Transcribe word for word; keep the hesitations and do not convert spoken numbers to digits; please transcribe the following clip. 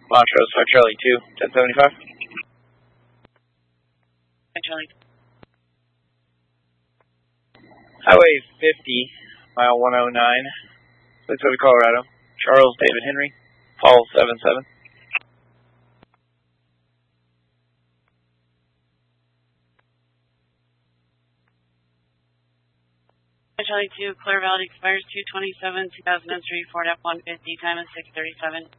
Montrose, Five Charlie two, ten seventy-five. Five Charlie. Highway fifty, mile one oh nine, Lakeside, Colorado. Charles David Henry, Paul seven seven. Charlie two, Clear Valley expires two twenty-seven, two thousand three, Ford F one fifty, time is six thirty-seven.